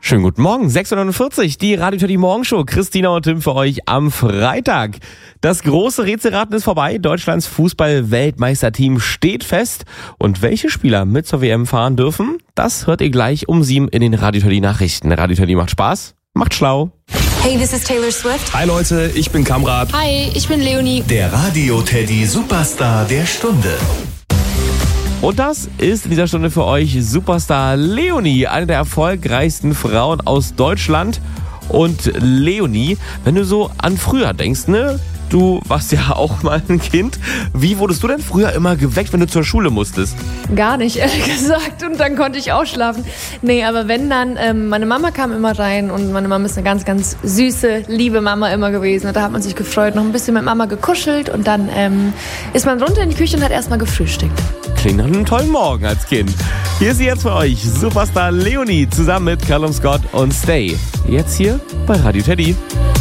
Schönen guten Morgen, 6:49 Uhr, die Radio Teddy Morgenshow. Christina und Tim für euch am Freitag. Das große Rätselraten ist vorbei. Deutschlands Fußball-Weltmeisterteam steht fest. Und welche Spieler mit zur WM fahren dürfen, das hört ihr gleich um 7 in den Radio Teddy Nachrichten. Radio Teddy macht Spaß, macht schlau. Hey, this is Taylor Swift. Hi Leute, ich bin Kamrat. Hi, ich bin Leonie. Der Radio Teddy Superstar der Stunde. Und das ist in dieser Stunde für euch Superstar Leonie, eine der erfolgreichsten Frauen aus Deutschland. Und Leonie, wenn du so an früher denkst, ne? Du warst ja auch mal ein Kind. Wie wurdest du denn früher immer geweckt, wenn du zur Schule musstest? Gar nicht, ehrlich gesagt. Und dann konnte ich ausschlafen. Nee, aber wenn dann, meine Mama kam immer rein und meine Mama ist eine ganz, ganz süße, liebe Mama immer gewesen. Und da hat man sich gefreut, noch ein bisschen mit Mama gekuschelt und dann ist man runter in die Küche und hat erstmal gefrühstückt. Klingt nach einem tollen Morgen als Kind. Hier ist sie jetzt für euch, Superstar Leonie, zusammen mit Callum Scott und Stay. Jetzt hier bei Radio Teddy.